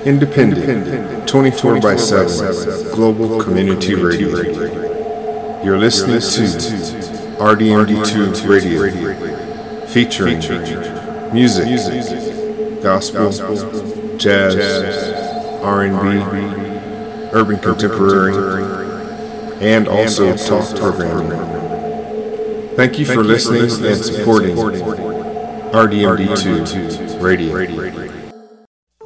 Independent, 24 by 7, Global Community Radio. You're listening to RDMD2 Radio, featuring music, gospel, jazz, R&B, urban contemporary, and also talk programming. Thank you for listening and supporting RDMD2 Radio.